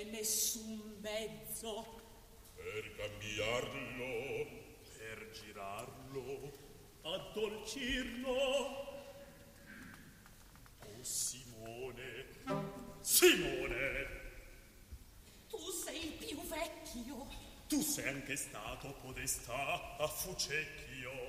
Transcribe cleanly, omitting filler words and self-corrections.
nessun mezzo. Per cambiarlo, per girarlo, addolcirlo. Oh Simone, Simone, Tu sei il più vecchio. tu sei anche stato podestà a Fucecchio.